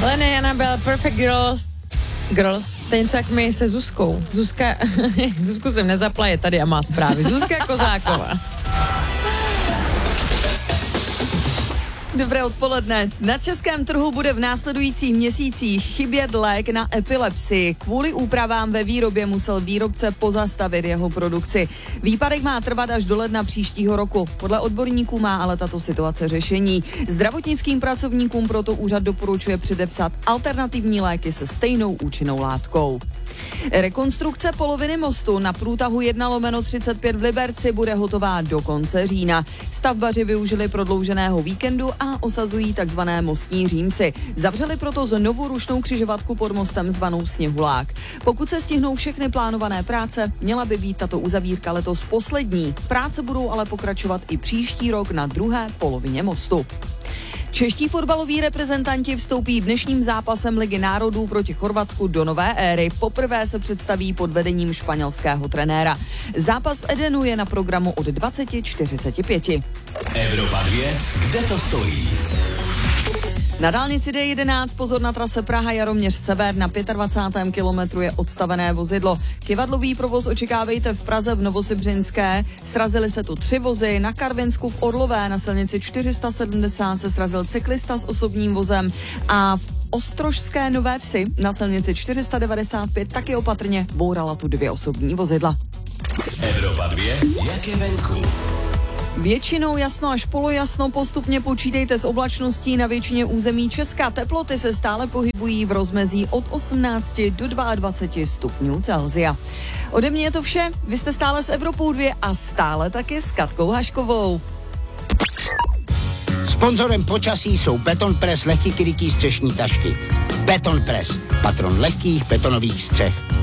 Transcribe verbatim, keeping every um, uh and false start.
Lenny Annabelle, Perfect Girls. Girls, to je něco jak my se Zuzkou. Zuzka, Zuzku jsem nezapla, je tady a má zprávy. Zuzka Kozáková. Dobré odpoledne. Na českém trhu bude v následujících měsících chybět lék na epilepsii. Kvůli úpravám ve výrobě musel výrobce pozastavit jeho produkci. Výpadek má trvat až do ledna příštího roku. Podle odborníků má ale tato situace řešení. Zdravotnickým pracovníkům proto úřad doporučuje předepsat alternativní léky se stejnou účinnou látkou. Rekonstrukce poloviny mostu na průtahu jedna lomeno třicet pět v Liberci bude hotová do konce října. Stavbaři využili prodlouženého víkendu a osazují takzvané mostní římsy. Zavřeli proto znovu rušnou křižovatku pod mostem zvanou Sněhulák. Pokud se stihnou všechny plánované práce, měla by být tato uzavírka letos poslední. Práce budou ale pokračovat i příští rok na druhé polovině mostu. Čeští fotbaloví reprezentanti vstoupí dnešním zápasem Ligy národů proti Chorvatsku do nové éry. Poprvé se představí pod vedením španělského trenéra. Zápas v Edenu je na programu od dvacet čtyřicet pět. Evropa dvě, kde to stojí? Na dálnici D jedenáct pozor na trase Praha-Jaroměř sever na dvacátém pátém kilometru je odstavené vozidlo. Kivadlový provoz očekávejte v Praze v Novosibřinské. Srazily se tu tři vozy, na Karvinsku v Orlové na silnici čtyři sta sedmdesát se srazil cyklista s osobním vozem a v Ostrožské Nové Vsi na silnici čtyři sta devadesát pět taky opatrně bourala tu dvě osobní vozidla. Evropa dvě, jak je venku? Většinou jasno až polojasno, postupně počítejte s oblačností na většině území Česka. Teploty se stále pohybují v rozmezí od osmnácti do dvaceti dvou stupňů Celsia. Ode mě je to vše, vy jste stále s Evropou dvě a stále taky s Katkou Haškovou. Sponzorem počasí jsou Beton Press lehký krytý střešní tašky. Beton Press, patron lehkých betonových střech.